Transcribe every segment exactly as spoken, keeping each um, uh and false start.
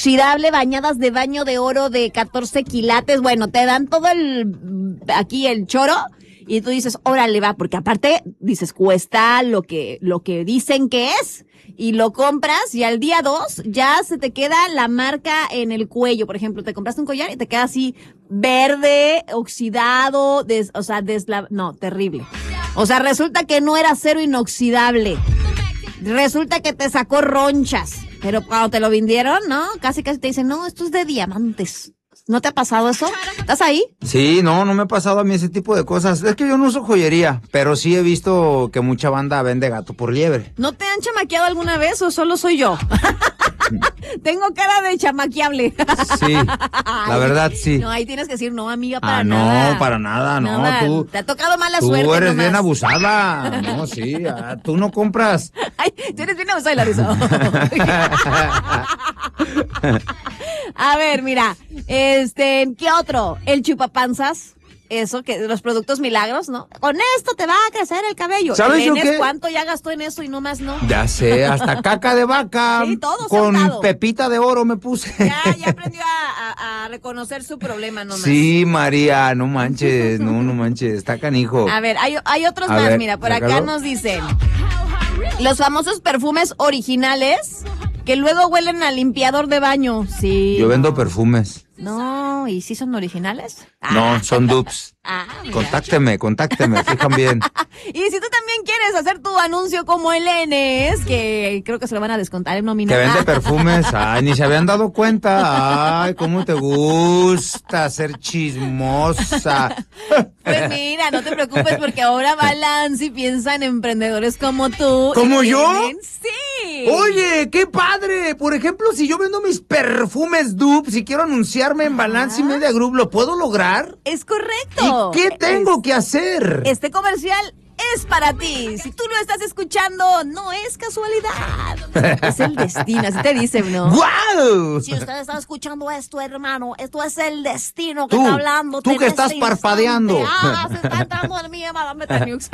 inoxidable, bañadas de baño de oro de catorce quilates. Bueno, te dan todo el, aquí el choro. Y tú dices, órale, va, porque aparte, dices, cuesta lo que, lo que dicen que es. Y lo compras y al día dos ya se te queda la marca en el cuello. Por ejemplo, te compraste un collar y te queda así verde, oxidado, des, o sea, desla, no, terrible. O sea, resulta que no era acero inoxidable. Resulta que te sacó ronchas. Pero cuando te lo vendieron, ¿no? Casi casi te dicen, no, esto es de diamantes. ¿No te ha pasado eso? ¿Estás ahí? Sí, no, no me ha pasado a mí ese tipo de cosas. Es que yo no uso joyería, pero sí he visto que mucha banda vende gato por liebre. ¿No te han chamaqueado alguna vez o solo soy yo? Tengo cara de chamaqueable. Sí, la verdad sí. No, ahí tienes que decir, no, amiga, para ah, nada. no, para nada, no. Nada. Tú, te ha tocado mala tú suerte. Tú eres nomás. bien abusada. No, sí, ah, tú no compras. Ay, tú eres bien abusada, Larisa. A ver, mira, este, ¿qué otro? El chupapanzas. Eso, que los productos milagros, ¿no? Con esto te va a crecer el cabello. ¿Sabes yo qué? ¿Cuánto ya gastó en eso y no más no? Ya sé, hasta caca de vaca. Sí, todo con saltado. pepita de oro me puse. Ya, ya aprendió a, a, a reconocer su problema nomás. Sí, María, no manches, no, no manches, está canijo. A ver, hay, hay otros a más, ver, mira, por déjalo. acá nos dicen los famosos perfumes originales que luego huelen a limpiador de baño. Sí. Yo vendo perfumes. No, ¿y sí son originales? No, Ah. son dupes. Ah, mira. Contácteme, contácteme, fijan bien. Y si tú también quieres hacer tu anuncio como el Enes, que creo que se lo van a descontar en nómina. Que vende perfumes, ay, ni se habían dado cuenta. Ay, cómo te gusta ser chismosa. Pues mira, no te preocupes porque ahora Balance y piensa en emprendedores como tú. ¿Como y yo? tienen- Sí. Oye, qué padre. Por ejemplo, si yo vendo mis perfumes dupes, si quiero anunciarme en Balance y Media Group, ¿lo puedo lograr? Es correcto. ¿Y qué tengo que hacer? Este comercial es para ti. Si tú lo estás escuchando, no es casualidad. Es el destino, así te dicen, ¿no? ¡Guau! Si usted está escuchando esto, hermano, esto es el destino que Tú, está hablando. tú que estás parpadeando. Ah, se está entrando en mí, Madame Betaniux.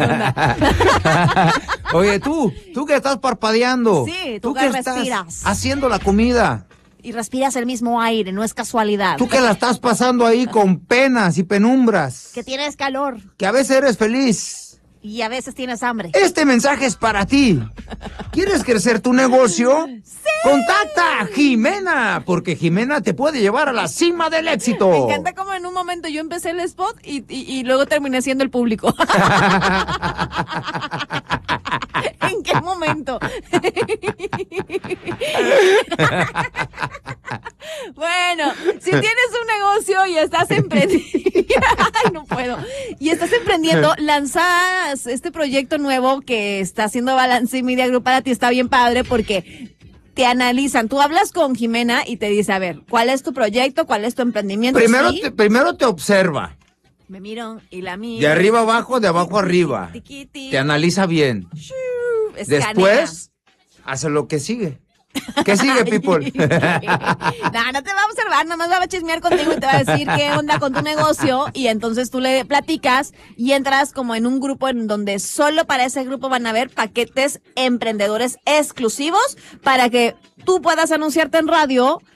Oye, tú, tú que estás parpadeando. Sí, tú tú que que estás respiras. haciendo la comida. Y respiras el mismo aire, no es casualidad. Tú que la estás pasando ahí con penas y penumbras. Que tienes calor Que a veces eres feliz. y a veces tienes hambre. Este mensaje es para ti. ¿Quieres crecer tu negocio? ¡Sí! Contacta a Jimena, porque Jimena te puede llevar a la cima del éxito. Me encanta como en un momento yo empecé el spot y, y, y luego terminé siendo el público. ¿En qué momento? Bueno, si tienes un negocio y estás emprendiendo, ay, no puedo, y estás emprendiendo, lanzas este proyecto nuevo que está haciendo Balance y Media Group para ti, está bien padre porque te analizan. Tú hablas con Jimena y te dice, a ver, ¿cuál es tu proyecto? ¿Cuál es tu emprendimiento? Primero, ¿Sí? te, primero te observa. Me miro y la miro. De arriba abajo, de abajo arriba. Tiquiti. Te analiza bien. Escanea. Después, hace lo que sigue. ¿Qué sigue, people? No, no te va a observar, nomás va a chismear contigo y te va a decir qué onda con tu negocio y entonces tú le platicas y entras como en un grupo en donde solo para ese grupo van a haber paquetes emprendedores exclusivos para que tú puedas anunciarte en radio